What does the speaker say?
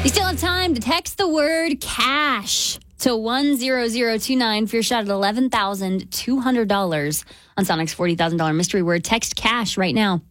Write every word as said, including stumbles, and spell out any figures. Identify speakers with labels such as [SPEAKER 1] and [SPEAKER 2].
[SPEAKER 1] You still have time to text the word cash to one zero zero two nine for your shot at eleven thousand two hundred dollars on Sonic's forty thousand dollars mystery word. Text cash right now.